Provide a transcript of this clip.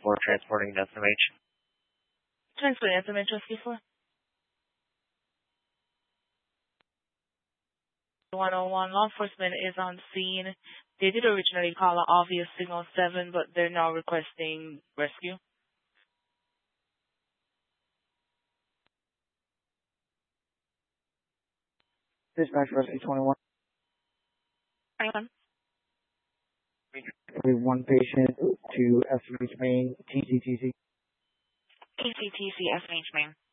for transporting the SMH. Transporting SMH Rescue 4. 101, law enforcement is on scene. They did originally call an obvious signal 7, but they're now requesting rescue. Dispatch Rescue 21. 21. We have one patient to SMH Main, TCTC. TCTC SMH Main.